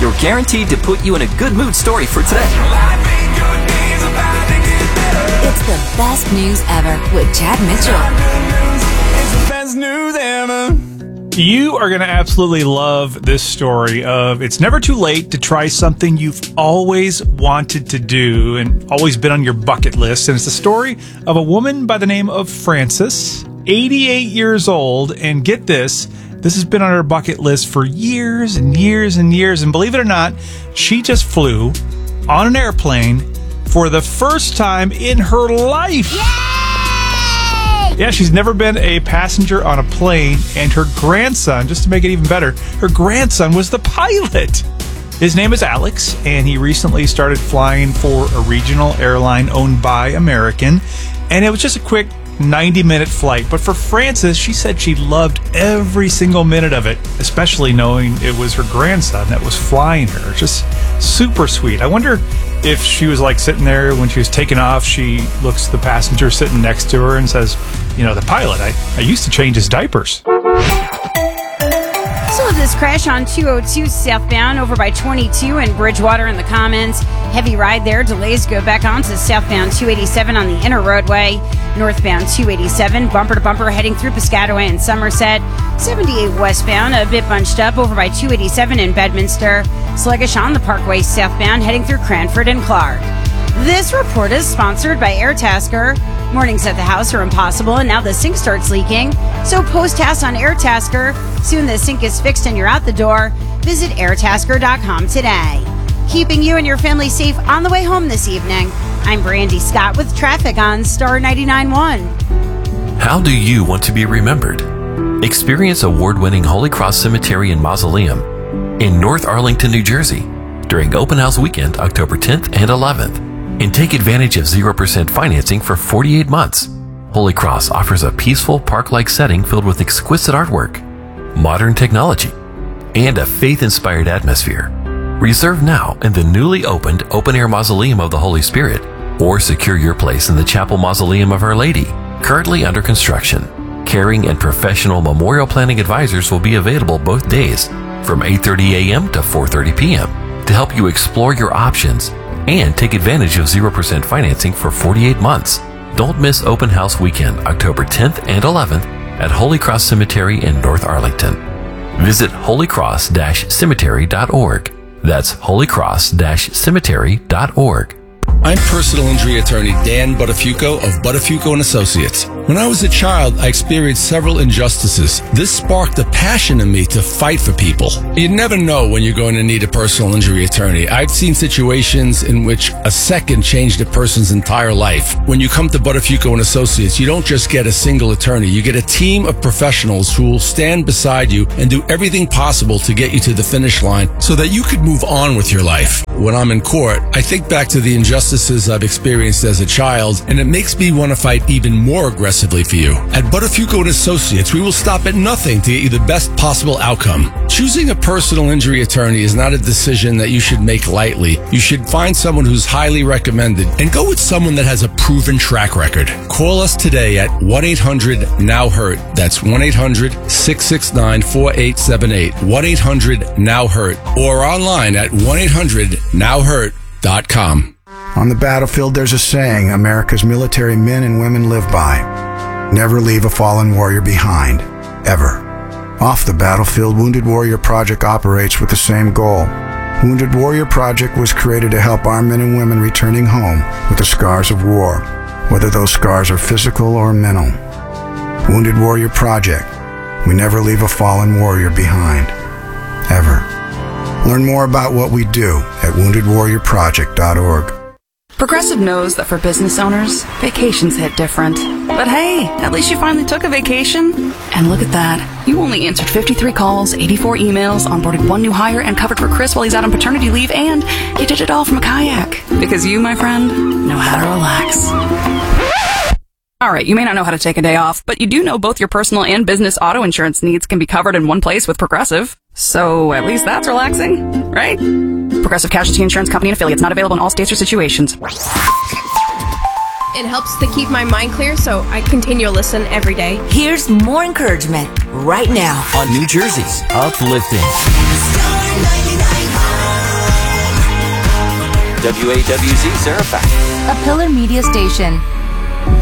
you're guaranteed to put you in a good mood story for today. It's the best news ever with Chad Mitchell. It's the best news ever. You are going to absolutely love this story of it's never too late to try something you've always wanted to do and always been on your bucket list. And it's the story of a woman by the name of Frances, 88 years old. And get this has been on her bucket list for years and years and years. And believe it or not, she just flew on an airplane for the first time in her life. Yeah, she's never been a passenger on a plane, and her grandson, just to make it even better, her grandson was the pilot. His name is Alex, and he recently started flying for a regional airline owned by American, and it was just a quick 90-minute flight. But for Frances, she said she loved every single minute of it, especially knowing it was her grandson that was flying her. Just super sweet. I wonder if she was like sitting there when she was taking off, she looks at the passenger sitting next to her and says, the pilot, I used to change his diapers. So this crash on 202 southbound over by 22 and Bridgewater in the comments. Heavy ride there. Delays go back on to southbound 287 on the inner roadway. Northbound 287, bumper to bumper heading through Piscataway and Somerset. 78 westbound, a bit bunched up over by 287 in Bedminster. Sluggish on the Parkway southbound heading through Cranford and Clark. This report is sponsored by Airtasker. Mornings at the house are impossible, and now the sink starts leaking. So post tasks on Airtasker. Soon the sink is fixed and you're out the door. Visit airtasker.com today. Keeping you and your family safe on the way home this evening. I'm Brandy Scott with traffic on Star 99.1. How do you want to be remembered? Experience award-winning Holy Cross Cemetery and Mausoleum in North Arlington, New Jersey during Open House Weekend, October 10th and 11th. And take advantage of 0% financing for 48 months. Holy Cross offers a peaceful park-like setting filled with exquisite artwork, modern technology, and a faith-inspired atmosphere. Reserve now in the newly opened open-air Mausoleum of the Holy Spirit, or secure your place in the Chapel Mausoleum of Our Lady, currently under construction. Caring and professional memorial planning advisors will be available both days from 8:30 a.m. to 4:30 p.m. to help you explore your options and take advantage of 0% financing for 48 months. Don't miss Open House Weekend, October 10th and 11th at Holy Cross Cemetery in North Arlington. Visit holycross-cemetery.org. That's holycross-cemetery.org. I'm personal injury attorney Dan Buttafuoco of Buttafuoco & Associates. When I was a child, I experienced several injustices. This sparked a passion in me to fight for people. You never know when you're going to need a personal injury attorney. I've seen situations in which a second changed a person's entire life. When you come to Buttafuoco & Associates, you don't just get a single attorney. You get a team of professionals who will stand beside you and do everything possible to get you to the finish line so that you could move on with your life. When I'm in court, I think back to the injustices I've experienced as a child, and it makes me want to fight even more aggressively for you. At Buttafuoco & Associates, we will stop at nothing to get you the best possible outcome. Choosing a personal injury attorney is not a decision that you should make lightly. You should find someone who's highly recommended and go with someone that has a proven track record. Call us today at 1-800-NOW-HURT. That's 1-800-669-4878. 1-800-NOW-HURT. Or online at 1-800-NOW-HURT.com. On the battlefield, there's a saying America's military men and women live by. Never leave a fallen warrior behind. Ever. Off the battlefield, Wounded Warrior Project operates with the same goal. Wounded Warrior Project was created to help our men and women returning home with the scars of war, whether those scars are physical or mental. Wounded Warrior Project. We never leave a fallen warrior behind. Ever. Learn more about what we do at woundedwarriorproject.org. Progressive knows that for business owners, vacations hit different. But hey, at least you finally took a vacation. And look at that. You only answered 53 calls, 84 emails, onboarded one new hire, and covered for Chris while he's out on paternity leave, and you did it all from a kayak. Because you, my friend, know how to relax. Alright, you may not know how to take a day off, but you do know both your personal and business auto insurance needs can be covered in one place with Progressive. So at least that's relaxing, right? Progressive Casualty Insurance Company and affiliates, not available in all states or situations. It helps to keep my mind clear, so I continue to listen every day. Here's more encouragement right now on New Jersey's Uplifting. Star 99.1. WAWZ Fairfax. A Pillar Media station.